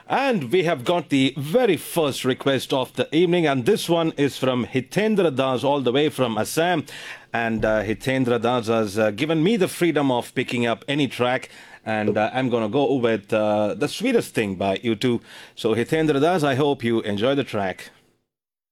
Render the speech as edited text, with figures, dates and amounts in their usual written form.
And we have got the very first request of the evening, and this one is from Hitendra Das, all the way from Assam. And Hitendra Das has given me the freedom of picking up any track, and I'm going to go with The Sweetest Thing by U2. So, Hitendra Das, I hope you enjoy the track.